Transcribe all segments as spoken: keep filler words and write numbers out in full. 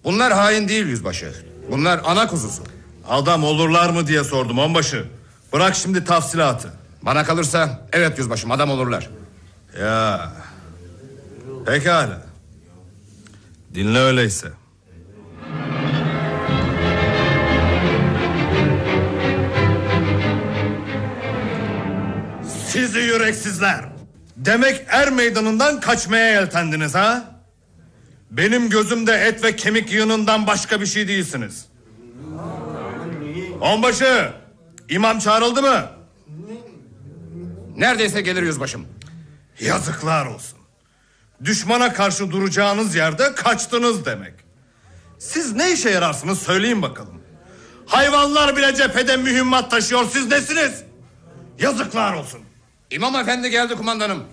Bunlar hain değil yüzbaşı. Bunlar ana kuzusu. Adam olurlar mı diye sordum onbaşı. Bırak şimdi tafsilatı. Bana kalırsa evet yüzbaşım, adam olurlar. Ya pekala. Dinle öyleyse. Sizi yüreksizler. Demek er meydanından kaçmaya yeltendiniz ha? Benim gözümde et ve kemik yığınından başka bir şey değilsiniz. Onbaşı, imam çağrıldı mı? Neredeyse gelir yüzbaşım. Yazıklar olsun. Düşmana karşı duracağınız yerde kaçtınız demek. Siz ne işe yararsınız söyleyin bakalım. Hayvanlar bile cephede mühimmat taşıyor, siz nesiniz? Yazıklar olsun. İmam efendi geldi kumandanım.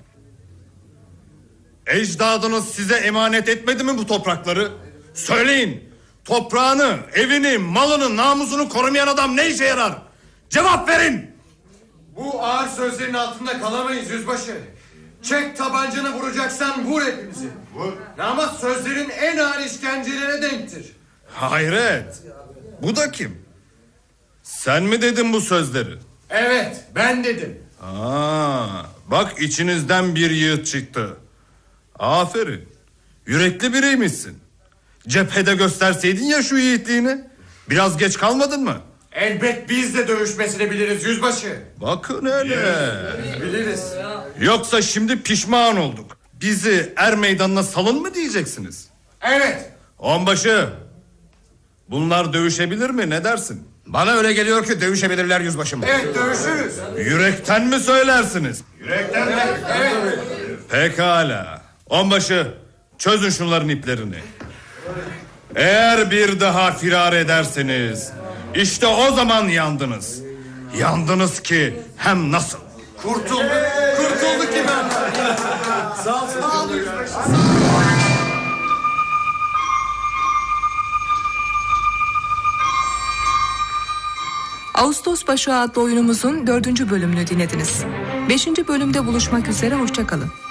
Ecdadınız size emanet etmedi mi bu toprakları? Söyleyin. Toprağını, evini, malını, namusunu korumayan adam ne işe yarar? Cevap verin. Bu ağır sözlerin altında kalamayız yüzbaşı. Çek tabancanı, vuracaksan vur hepimizi. Vur. Ama sözlerin en ağır işkencelere denktir. Hayret. Bu da kim? Sen mi dedin bu sözleri? Evet, ben dedim. Aa, bak içinizden bir yiğit çıktı. Aferin. Yürekli biriymişsin. Cephede gösterseydin ya şu yiğitliğini. Biraz geç kalmadın mı? Elbet biz de dövüşmesini biliriz yüzbaşı. Bakın öyle. Biliriz. Yoksa şimdi pişman olduk. Bizi er meydanına salın mı diyeceksiniz? Evet. Onbaşı, bunlar dövüşebilir mi, ne dersin? Bana öyle geliyor ki dövüşebilirler yüzbaşım. Evet, dövüşürüz. Yürekten mi söylersiniz? Yürekten mi? Evet. Pekala. Onbaşı, çözün şunların iplerini. Eğer bir daha firar ederseniz işte o zaman yandınız. Yandınız ki hem nasıl? Kurtulduk. Kurtulduk imam. Sağ ol. Sağ ol yüzbaşı. Ağustos Başı adlı oyunumuzun dördüncü bölümünü dinlediniz. Beşinci bölümde buluşmak üzere, hoşça kalın.